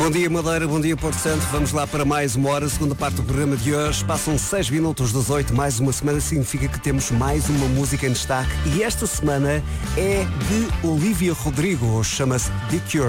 Bom dia Madeira, bom dia Porto Santo. Vamos lá para mais uma hora, segunda parte do programa de hoje. Passam 6 minutos das 8, mais uma semana significa que temos mais uma música em destaque. E esta semana é de Olivia Rodrigo, chama-se The Cure.